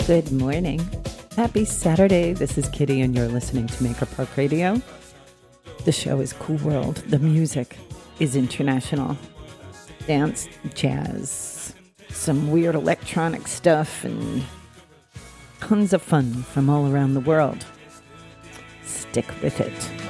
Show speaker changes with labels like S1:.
S1: Good morning. Happy Saturday. This is Kitty, and you're listening to Maker Park Radio. The show is Cool World. The music is international. Dance, jazz, some weird electronic stuff, and tons of fun from all around the world. Stick with it.